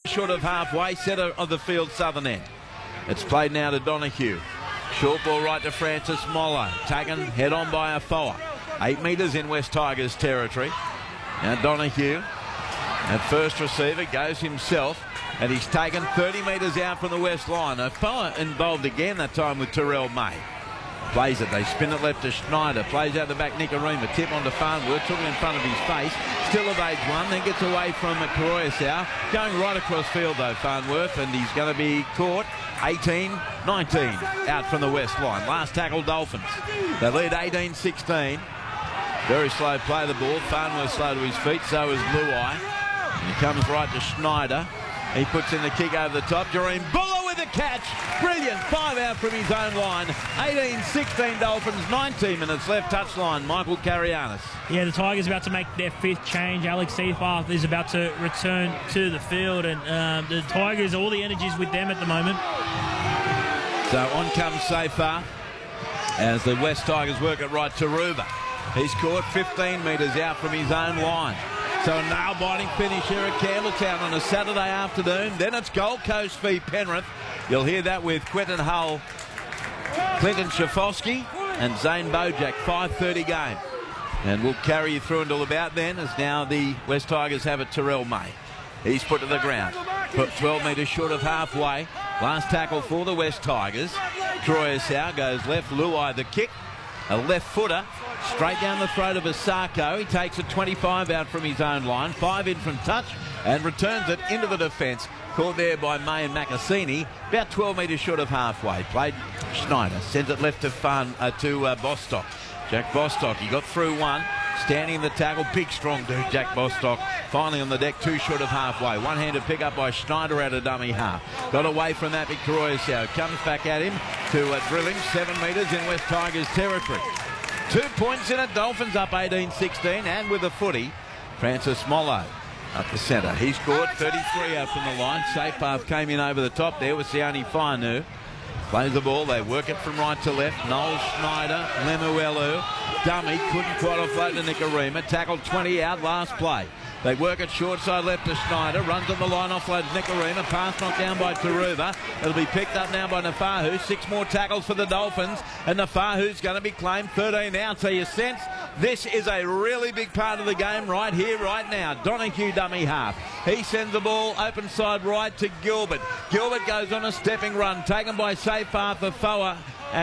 Short of halfway, centre of the field, southern end. It's played now to Donahue. Short ball right to Francis Mollo. Taken head on by Afoa. 8 metres in West Tigers territory. Now Donahue at first receiver goes himself, and he's taken 30 metres out from the west line. Afoa involved again that time with Terrell May. Plays it, they spin it left to Schneider, plays out the back Nicarima, tip onto Farnworth, took it in front of his face, still evades one, then gets away from Karoyasau, going right across field though Farnworth, and he's going to be caught 18-19 out from the west line. Last tackle Dolphins, they lead 18-16. Very slow play of the ball, Farnworth slow to his feet, so is Luai, and he comes right to Schneider. He puts in the kick over the top. Jareen Buller with a catch. Brilliant. 5 out from his own line. 18-16 Dolphins. 19 minutes left. Touchline. Michael Carianis. Yeah, the Tigers about to make their 5th change. Alex Seafarth is about to return to the field. And the Tigers, all the energy's with them at the moment. So on comes Seafarth as the West Tigers work it right to Ruba. He's caught 15 metres out from his own line. So a nail-biting finish here at Campbelltown on a Saturday afternoon. Then it's Gold Coast v Penrith. You'll hear that with Quentin Hull, Clinton Schafowski and Zane Bojack. 5:30 game. And we'll carry you through until about then, as now the West Tigers have it Terrell May. He's put to the ground. Put 12 metres short of halfway. Last tackle for the West Tigers. Karoyasau goes left. Luai the kick. A left footer. Straight down the throat of Asako. He takes a 25 out from his own line. 5 in from touch and returns it into the defence. Caught there by May and Macassini. About 12 metres short of halfway. Played Schneider. Sends it left to Bostock. Jack Bostock. He got through one. Standing in the tackle. Big strong dude, Jack Bostock. Finally on the deck, 2 short of halfway. One-handed pick up by Schneider out of dummy half. Got away from that, Karoyasau. Comes back at him to drill him. 7 metres in West Tigers territory. 2 points in it. Dolphins up 18-16, and with a footy, Francis Mollo up the centre. He scored 33 out from the line. Seafarth came in over the top there with Sione Fainu. Plays the ball. They work it from right to left. Noel Schneider, Lemuelu. Dummy couldn't quite offload to Nicarima. Tackled 20 out last play. They work it short side left to Schneider. Runs on the line, offloads Nicarima. Pass knocked down by Taruva. It'll be picked up now by Nafahu. 6 more tackles for the Dolphins. And Nafahu's going to be claimed 13 out. So you sense this is a really big part of the game right here, right now. Donahue dummy half. He sends the ball open side right to Gilbert. Gilbert goes on a stepping run. Taken by Seafarth Afoa.